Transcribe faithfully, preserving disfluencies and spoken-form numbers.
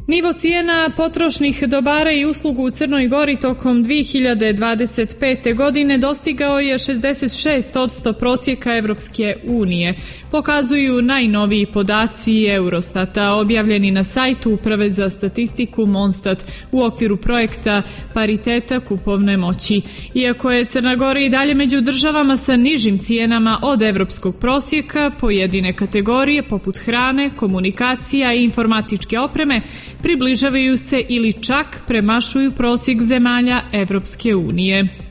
Nivo cijena potrošnih dobara i usluga u Crnoj Gori tokom dvije hiljade dvadeset pete. godine dostigao je šezdeset šest posto prosjeka Evropske unije, pokazuju najnoviji podaci Eurostata objavljeni na sajtu Uprave za statistiku Monstat u okviru projekta pariteta kupovne moći. Iako je Crna Gora i dalje među državama sa nižim cijenama od evropskog prosjeka, pojedine kategorije poput hrane, komunikacija i informatičke opreme približavaju se ili čak premašuju prosjek zemalja Evropske unije.